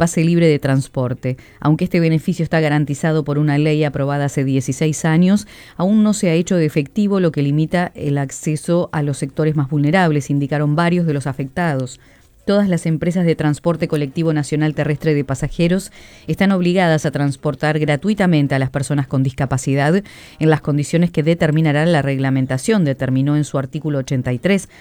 pase libre de transporte. Aunque este beneficio está garantizado por una ley aprobada hace 16 años, aún no se ha hecho de efectivo, lo que limita el acceso a los sectores más vulnerables, indicaron varios de los afectados. Todas las empresas de transporte colectivo nacional terrestre de pasajeros están obligadas a transportar gratuitamente a las personas con discapacidad en las condiciones que determinará la reglamentación, determinó en su artículo 83